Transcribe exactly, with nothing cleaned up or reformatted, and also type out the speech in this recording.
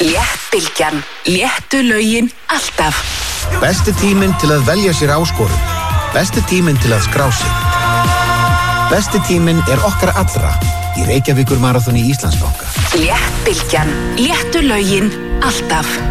Léttbylgjan. Léttu lögin alltaf. Besti tíminn til að velja sér áskorun. Besti tíminn til að skrá sig. Besti tíminn er okkar allra í Reykjavíkur maraþoni Íslandsbanka. Léttbylgjan. Léttu lögin alltaf.